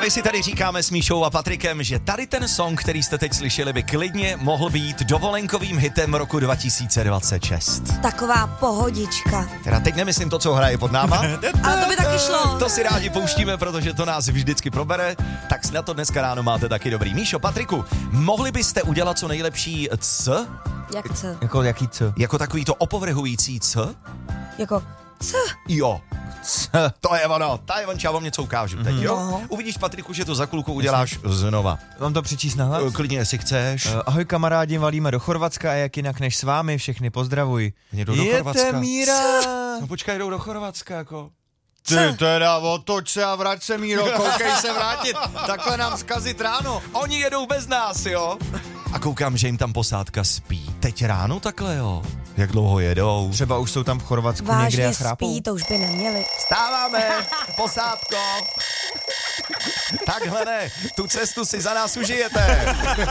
my si tady říkáme s Míšou a Patrikem, že tady ten song, který jste teď slyšeli, by klidně mohl být dovolenkovým hitem roku 2026. Taková pohodička. Teda teď nemyslím to, co hraje pod náma. Ale to by taky šlo. To si rádi pouštíme, protože to nás vždycky probere. Tak na to dneska ráno máte taky dobrý. Míšo, Patriku, mohli byste udělat co nejlepší c? Jak co? Jako jaký co? Jako takový to opovrhující c? Jako co? Jo. To je ono. Já vám něco ukážu teď, jo? No. Uvidíš, Patriku, že to za chvilku uděláš znova. Mám to přečíst na hlas? Klidně, jestli chceš. Ahoj kamarádi, valíme do Chorvatska a jak jinak než s vámi, všechny pozdravuj. Jdou do Chorvatska. Jete, Míra! No počkej, jdou do Chorvatska, jako. Ty teda otoč se a vrať se, Míro, koukej se vrátit, takhle nám zkazit ráno. Oni jedou bez nás, jo? A koukám, že jim tam posádka spí. Teď ráno takhle, jo? Jak dlouho jedou? Třeba už jsou tam v Chorvatsku někde a Vážně chrápou. spí, to už by neměli. Stáváme, posádko. Takhle ne, tu cestu si za nás užijete.